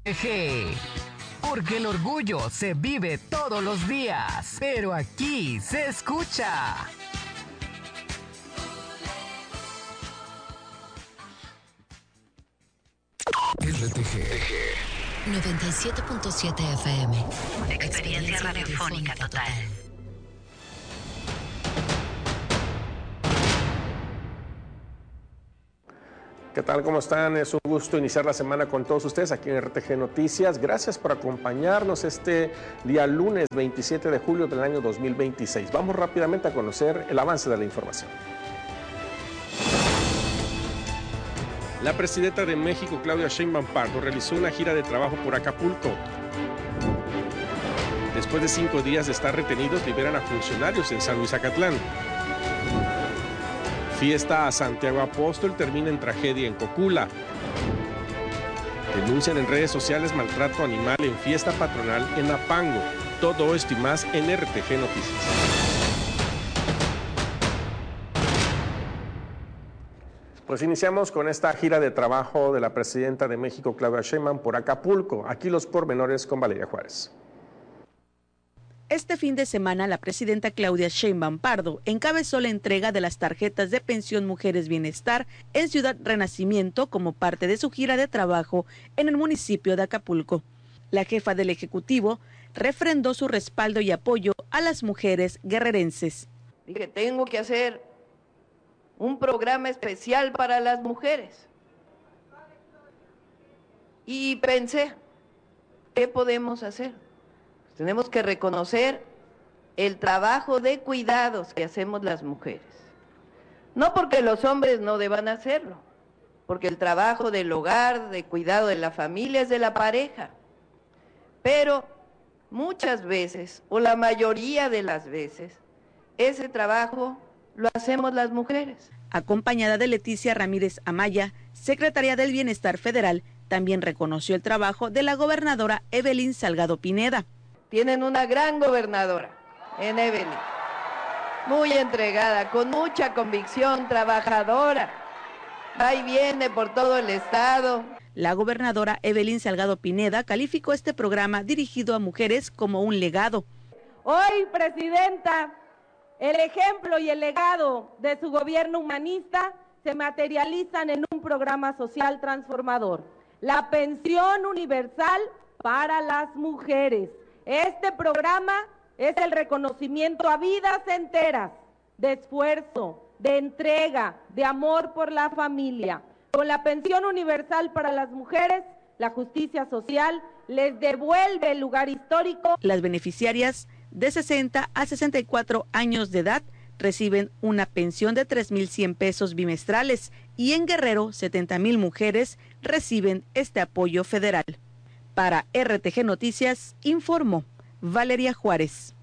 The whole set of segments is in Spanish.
RTG. Porque el orgullo se vive todos los días, pero aquí se escucha. RTG 97.7 FM. Experiencia radiofónica total. ¿Qué tal? ¿Cómo están? Es un gusto iniciar la semana con todos ustedes aquí en RTG Noticias. Gracias por acompañarnos este día lunes 27 de julio del año 2026. Vamos rápidamente a conocer el avance de la información. La presidenta de México, Claudia Sheinbaum Pardo, realizó una gira de trabajo por Acapulco. Después de 5 días de estar retenidos, liberan a funcionarios en San Luis Acatlán. Fiesta a Santiago Apóstol termina en tragedia en Cocula. Denuncian en redes sociales maltrato animal en fiesta patronal en Apango. Todo esto y más en RTG Noticias. Pues iniciamos con esta gira de trabajo de la presidenta de México, Claudia Sheinbaum, por Acapulco. Aquí los pormenores con Valeria Juárez. Este fin de semana, la presidenta Claudia Sheinbaum Pardo encabezó la entrega de las tarjetas de pensión Mujeres Bienestar en Ciudad Renacimiento como parte de su gira de trabajo en el municipio de Acapulco. La jefa del Ejecutivo refrendó su respaldo y apoyo a las mujeres guerrerenses. Dije, tengo que hacer un programa especial para las mujeres. Y pensé, ¿qué podemos hacer? Tenemos que reconocer el trabajo de cuidados que hacemos las mujeres. No porque los hombres no deban hacerlo, porque el trabajo del hogar, de cuidado de la familia es de la pareja. Pero muchas veces, o la mayoría de las veces, ese trabajo lo hacemos las mujeres. Acompañada de Leticia Ramírez Amaya, secretaria del Bienestar Federal, también reconoció el trabajo de la gobernadora Evelyn Salgado Pineda. Tienen una gran gobernadora en Evelyn, muy entregada, con mucha convicción, trabajadora, va y viene por todo el estado. La gobernadora Evelyn Salgado Pineda calificó este programa dirigido a mujeres como un legado. Hoy, presidenta, el ejemplo y el legado de su gobierno humanista se materializan en un programa social transformador, la pensión universal para las mujeres. Este programa es el reconocimiento a vidas enteras de esfuerzo, de entrega, de amor por la familia. Con la pensión universal para las mujeres, la justicia social les devuelve el lugar histórico. Las beneficiarias de 60 a 64 años de edad reciben una pensión de 3,100 pesos bimestrales y en Guerrero 70,000 mujeres reciben este apoyo federal. Para RTG Noticias, informó Valeria Juárez.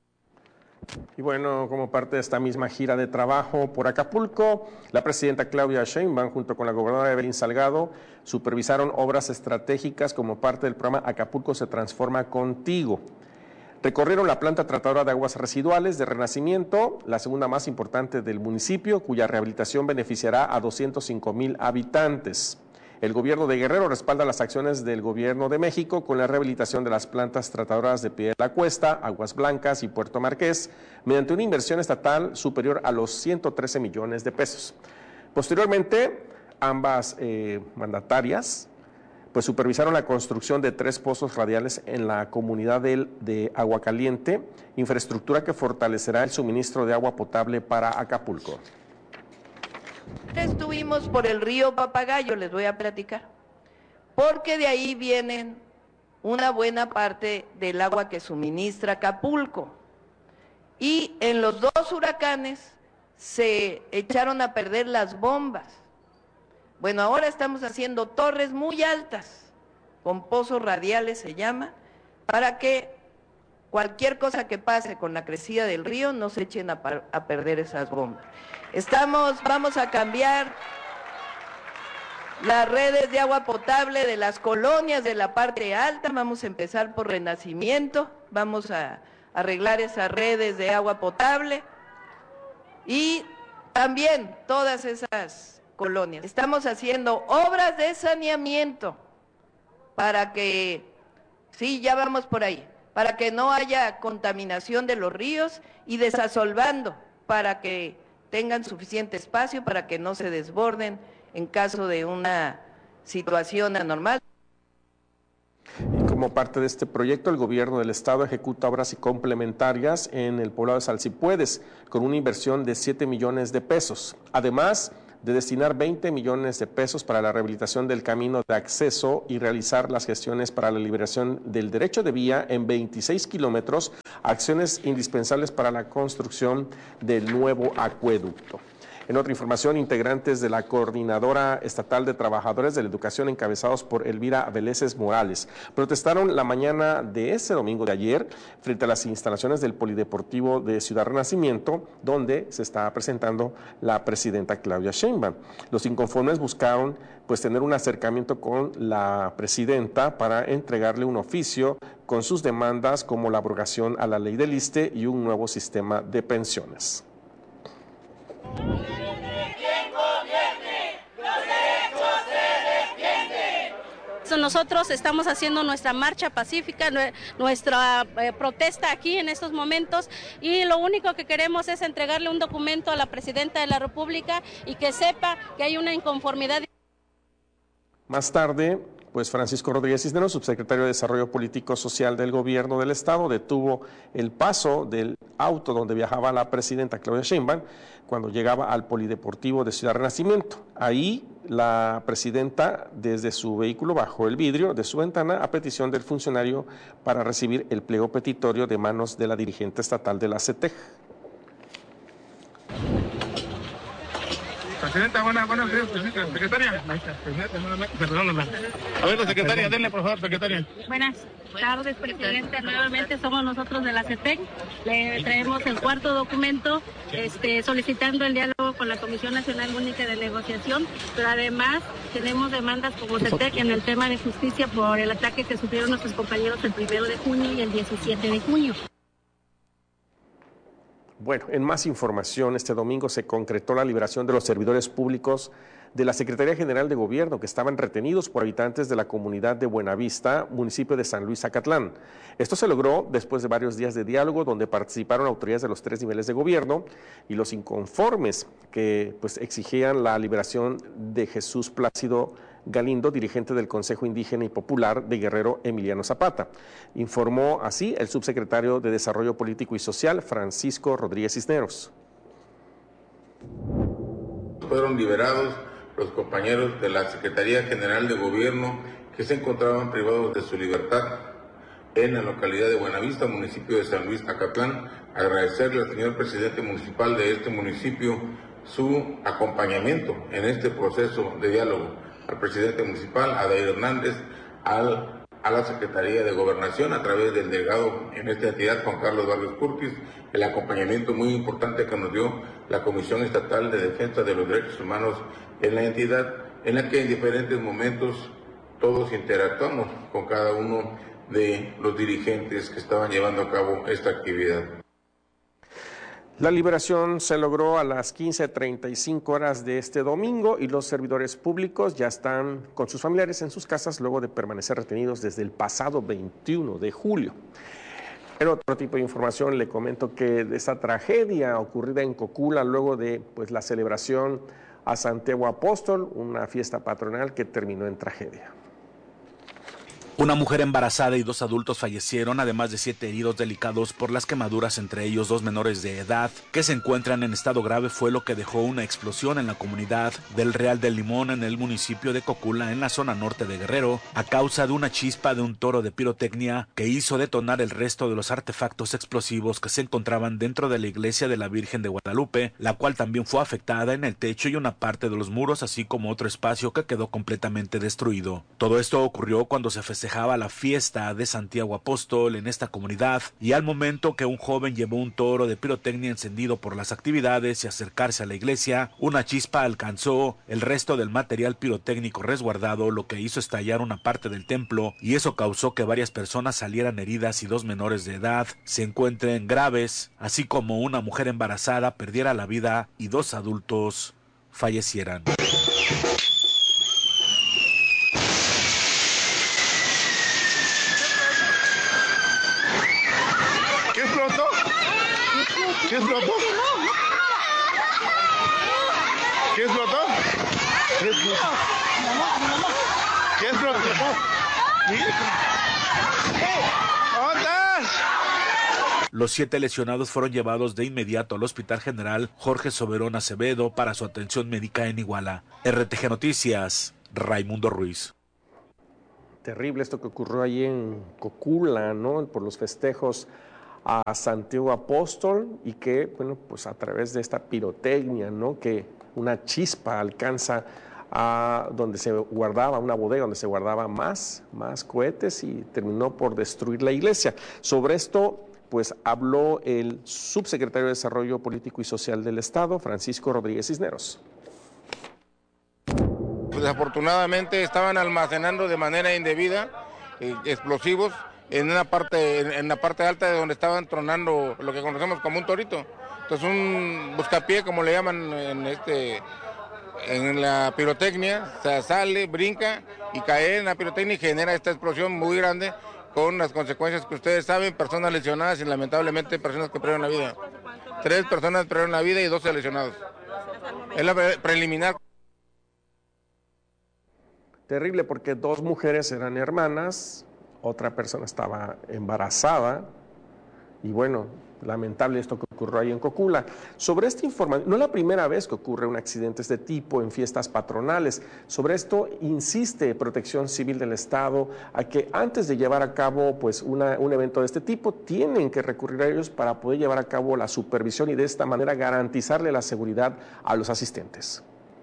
Y bueno, como parte de esta misma gira de trabajo por Acapulco, la presidenta Claudia Sheinbaum junto con la gobernadora Evelyn Salgado supervisaron obras estratégicas como parte del programa Acapulco se transforma contigo. Recorrieron la planta tratadora de aguas residuales de Renacimiento, la segunda más importante del municipio, cuya rehabilitación beneficiará a 205,000 habitantes. El gobierno de Guerrero respalda las acciones del gobierno de México con la rehabilitación de las plantas tratadoras de Pie de la Cuesta, Aguas Blancas y Puerto Marqués, mediante una inversión estatal superior a los 113 millones de pesos. Posteriormente, ambas mandatarias pues supervisaron la construcción de 3 pozos radiales en la comunidad de Aguacaliente, infraestructura que fortalecerá el suministro de agua potable para Acapulco. Estuvimos por el río Papagayo, les voy a platicar, porque de ahí vienen una buena parte del agua que suministra Acapulco. Y en los 2 huracanes se echaron a perder las bombas. Bueno, ahora estamos haciendo torres muy altas, con pozos radiales se llama, para que cualquier cosa que pase con la crecida del río no se echen a perder esas bombas. Vamos a cambiar las redes de agua potable de las colonias de la parte alta, vamos a empezar por Renacimiento, vamos a arreglar esas redes de agua potable y también todas esas colonias. Estamos haciendo obras de saneamiento para que, sí, ya vamos por ahí, para que no haya contaminación de los ríos y desasolvando para que tengan suficiente espacio para que no se desborden en caso de una situación anormal. Y como parte de este proyecto, el gobierno del estado ejecuta obras complementarias en el poblado de Salsipuedes con una inversión de 7 millones de pesos. Además de destinar 20 millones de pesos para la rehabilitación del camino de acceso y realizar las gestiones para la liberación del derecho de vía en 26 kilómetros, acciones indispensables para la construcción del nuevo acueducto. En otra información, integrantes de la Coordinadora Estatal de Trabajadores de la Educación, encabezados por Elvira Veleses Morales, protestaron la mañana de ese domingo de ayer frente a las instalaciones del Polideportivo de Ciudad Renacimiento, donde se está presentando la presidenta Claudia Sheinbaum. Los inconformes buscaron tener un acercamiento con la presidenta para entregarle un oficio con sus demandas como la abrogación a la ley del ISSSTE y un nuevo sistema de pensiones. Nosotros estamos haciendo nuestra marcha pacífica, nuestra protesta aquí en estos momentos, y lo único que queremos es entregarle un documento a la presidenta de la República y que sepa que hay una inconformidad. Más tarde, Francisco Rodríguez Cisneros, subsecretario de Desarrollo Político Social del Gobierno del Estado, detuvo el paso del auto donde viajaba la presidenta Claudia Sheinbaum cuando llegaba al Polideportivo de Ciudad Renacimiento. Ahí la presidenta desde su vehículo bajó el vidrio de su ventana a petición del funcionario para recibir el pliego petitorio de manos de la dirigente estatal de la CETEG. Presidenta, buenos días, secretaria. Perdóname. A ver, la secretaria, denle por favor, secretaria. Buenas tardes, presidente. Nuevamente somos nosotros de la CETEC. Le traemos el cuarto documento solicitando el diálogo con la Comisión Nacional Única de Negociación, pero además tenemos demandas como CETEC en el tema de justicia por el ataque que sufrieron nuestros compañeros el 1 de junio y el 17 de junio. Bueno, en más información, este domingo se concretó la liberación de los servidores públicos de la Secretaría General de Gobierno que estaban retenidos por habitantes de la comunidad de Buenavista, municipio de San Luis Zacatlán. Esto se logró después de varios días de diálogo donde participaron autoridades de los 3 niveles de gobierno y los inconformes que exigían la liberación de Jesús Plácido Galindo, dirigente del Consejo Indígena y Popular de Guerrero Emiliano Zapata. Informó así el subsecretario de Desarrollo Político y Social, Francisco Rodríguez Cisneros. Fueron liberados los compañeros de la Secretaría General de Gobierno que se encontraban privados de su libertad en la localidad de Buenavista, municipio de San Luis Zacatlán. Agradecerle al señor presidente municipal de este municipio su acompañamiento en este proceso de diálogo, al presidente municipal, Adair Hernández, a la Secretaría de Gobernación, a través del delegado en esta entidad, Juan Carlos Vargas Curtis, el acompañamiento muy importante que nos dio la Comisión Estatal de Defensa de los Derechos Humanos en la entidad, en la que en diferentes momentos todos interactuamos con cada uno de los dirigentes que estaban llevando a cabo esta actividad. La liberación se logró a las 15:35 horas de este domingo y los servidores públicos ya están con sus familiares en sus casas luego de permanecer retenidos desde el pasado 21 de julio. En otro tipo de información le comento que de esa tragedia ocurrida en Cocula luego de la celebración a Santiago Apóstol, una fiesta patronal que terminó en tragedia. Una mujer embarazada y 2 adultos fallecieron, además de 7 heridos delicados por las quemaduras, entre ellos 2 menores de edad que se encuentran en estado grave. Fue lo que dejó una explosión en la comunidad del Real del Limón, en el municipio de Cocula, en la zona norte de Guerrero, a causa de una chispa de un toro de pirotecnia que hizo detonar el resto de los artefactos explosivos que se encontraban dentro de la iglesia de la Virgen de Guadalupe, la cual también fue afectada en el techo y una parte de los muros, así como otro espacio que quedó completamente destruido. Todo esto ocurrió cuando se festejaba la fiesta de Santiago Apóstol en esta comunidad, y al momento que un joven llevó un toro de pirotecnia encendido por las actividades y acercarse a la iglesia, una chispa alcanzó el resto del material pirotécnico resguardado, lo que hizo estallar una parte del templo, y eso causó que varias personas salieran heridas y 2 menores de edad se encuentren graves, así como una mujer embarazada perdiera la vida y 2 adultos fallecieran. ¿Qué explotó? ¿Qué explotó? ¿Qué explotó? ¿Qué explotó? ¿Dónde estás? Los 7 lesionados fueron llevados de inmediato al Hospital General Jorge Soberón Acevedo para su atención médica en Iguala. RTG Noticias, Raimundo Ruiz. Terrible esto que ocurrió ahí en Cocula, ¿no? Por los festejos a Santiago Apóstol y que, bueno, pues a través de esta pirotecnia, ¿no? Que una chispa alcanza a donde se guardaba, una bodega donde se guardaba más cohetes y terminó por destruir la iglesia. Sobre esto, pues habló el subsecretario de Desarrollo Político y Social del Estado, Francisco Rodríguez Cisneros. Desafortunadamente estaban almacenando de manera indebida explosivos en la parte alta de donde estaban tronando lo que conocemos como un torito. Entonces un buscapié, como le llaman en la pirotecnia, sale, brinca y cae en la pirotecnia y genera esta explosión muy grande con las consecuencias que ustedes saben, personas lesionadas y lamentablemente personas que perdieron la vida. 3 personas perdieron la vida y 12 lesionados. Es la preliminar. Terrible porque 2 mujeres eran hermanas, otra persona estaba embarazada y bueno, lamentable esto que ocurrió ahí en Cocula. Sobre esta información, no es la primera vez que ocurre un accidente de este tipo en fiestas patronales. Sobre esto insiste Protección Civil del Estado a que antes de llevar a cabo pues un evento de este tipo tienen que recurrir a ellos para poder llevar a cabo la supervisión y de esta manera garantizarle la seguridad a los asistentes.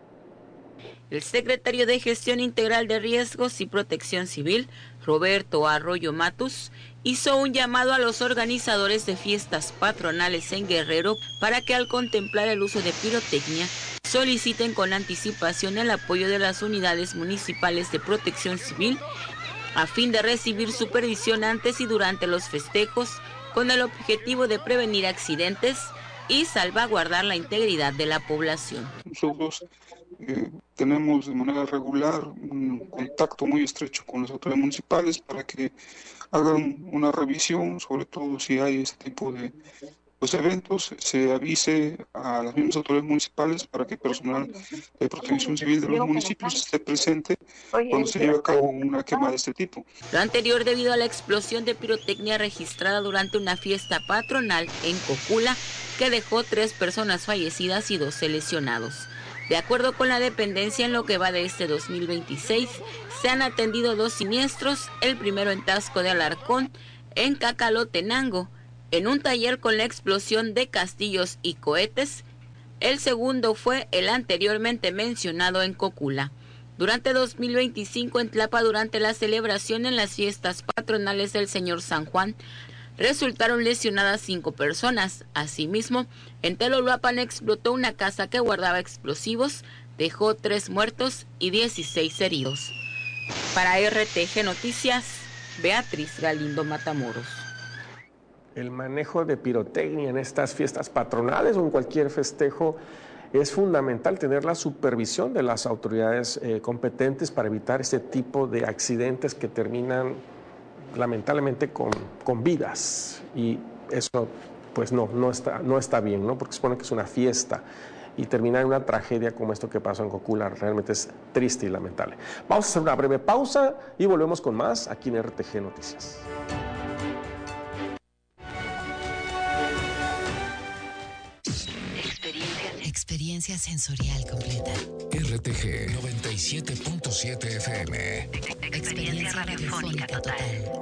El secretario de Gestión Integral de Riesgos y Protección Civil, Roberto Arroyo Matus, hizo un llamado a los organizadores de fiestas patronales en Guerrero para que al contemplar el uso de pirotecnia soliciten con anticipación el apoyo de las unidades municipales de Protección Civil a fin de recibir supervisión antes y durante los festejos con el objetivo de prevenir accidentes y salvaguardar la integridad de la población. Nosotros tenemos de manera regular un contacto muy estrecho con las autoridades municipales para que hagan una revisión, sobre todo si hay este tipo de eventos, se avise a las mismas autoridades municipales para que personal de protección civil de los municipios esté presente cuando se lleve a cabo una quema de este tipo. Lo anterior debido a la explosión de pirotecnia registrada durante una fiesta patronal en Cocula que dejó 3 personas fallecidas y 12 lesionados. De acuerdo con la dependencia, en lo que va de este 2026, se han atendido 2 siniestros, el primero en Taxco de Alarcón, en Cacalotenango, en un taller con la explosión de castillos y cohetes. El segundo fue el anteriormente mencionado en Cocula. Durante 2025 en Tlapa, durante la celebración en las fiestas patronales del Señor San Juan, resultaron lesionadas 5 personas. Asimismo, en Telolapan explotó una casa que guardaba explosivos, dejó 3 muertos y 16 heridos. Para RTG Noticias, Beatriz Galindo Matamoros. El manejo de pirotecnia en estas fiestas patronales o en cualquier festejo es fundamental tener la supervisión de las autoridades competentes para evitar este tipo de accidentes que terminan lamentablemente con vidas, y eso pues no está bien, ¿no? Porque se supone que es una fiesta y terminar en una tragedia como esto que pasó en Cocula realmente es triste y lamentable. Vamos a hacer una breve pausa y volvemos con más aquí en RTG Noticias. Experiencia sensorial completa. RTG 97.7 FM. Experiencia radiofónica total.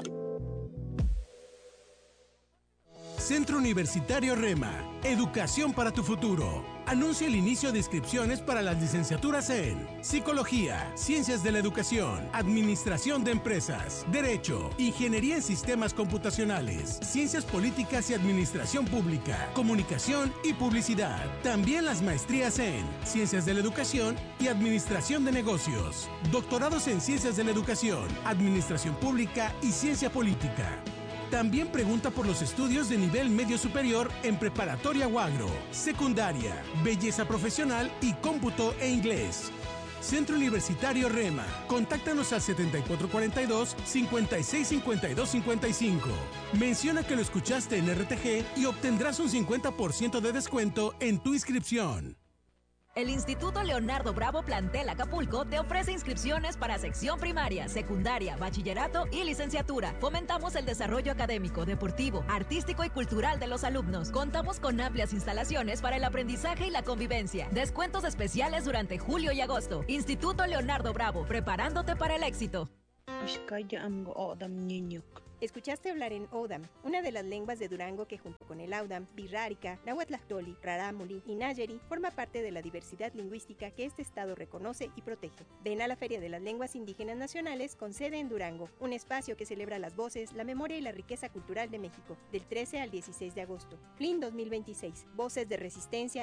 Centro Universitario Rema, educación para tu futuro. Anuncia el inicio de inscripciones para las licenciaturas en Psicología, Ciencias de la Educación, Administración de Empresas, Derecho, Ingeniería en Sistemas Computacionales, Ciencias Políticas y Administración Pública, Comunicación y Publicidad. También las maestrías en Ciencias de la Educación y Administración de Negocios, doctorados en Ciencias de la Educación, Administración Pública y Ciencia Política. También pregunta por los estudios de nivel medio superior en preparatoria o agro, secundaria, belleza profesional y cómputo e inglés. Centro Universitario Rema. Contáctanos al 7442-565255. Menciona que lo escuchaste en RTG y obtendrás un 50% de descuento en tu inscripción. El Instituto Leonardo Bravo Plantel Acapulco te ofrece inscripciones para sección primaria, secundaria, bachillerato y licenciatura. Fomentamos el desarrollo académico, deportivo, artístico y cultural de los alumnos. Contamos con amplias instalaciones para el aprendizaje y la convivencia. Descuentos especiales durante julio y agosto. Instituto Leonardo Bravo, preparándote para el éxito. Escuchaste hablar en Odam, una de las lenguas de Durango que junto con el Audam, Birrárica, Nahuatlactoli, Rarámuri y Nayeri forma parte de la diversidad lingüística que este estado reconoce y protege. Ven a la Feria de las Lenguas Indígenas Nacionales con sede en Durango, un espacio que celebra las voces, la memoria y la riqueza cultural de México, del 13 al 16 de agosto. FLIN 2026, Voces de Resistencia